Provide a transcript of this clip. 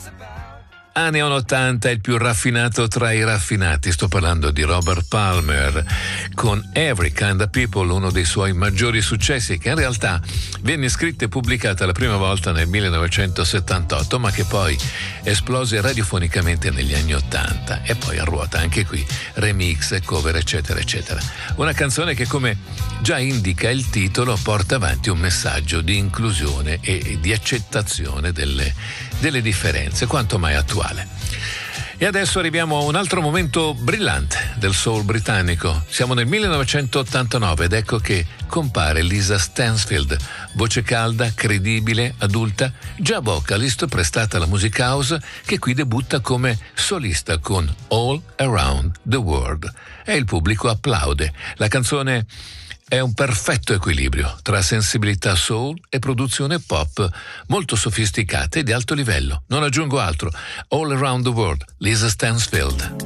Anni 80, il più raffinato tra i raffinati. Sto parlando di Robert Palmer con Every Kind of People, uno dei suoi maggiori successi, che in realtà venne scritta e pubblicata la prima volta nel 1978, ma che poi esplose radiofonicamente negli anni 80 e poi a ruota anche qui remix, cover, eccetera eccetera. Una canzone che, come già indica il titolo, porta avanti un messaggio di inclusione e di accettazione delle differenze, quanto mai attuale. E adesso arriviamo a un altro momento brillante del soul britannico. Siamo nel 1989 ed ecco che compare Lisa Stansfield, voce calda, credibile, adulta, già vocalist prestata alla music house, che qui debutta come solista con All Around the World. E il pubblico applaude. La canzone è un perfetto equilibrio tra sensibilità soul e produzione pop molto sofisticata e di alto livello. Non aggiungo altro. All Around the World, Lisa Stansfield.